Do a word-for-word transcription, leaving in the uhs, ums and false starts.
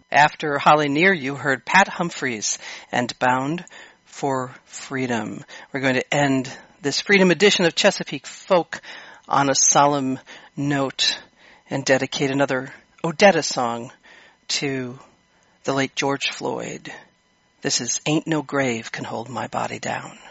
After Holly Near, you heard Pat Humphries and Bound for Freedom. We're going to end this Freedom edition of Chesapeake Folk on a solemn note and dedicate another Odetta song to the late George Floyd. This is Ain't No Grave Can Hold My Body Down.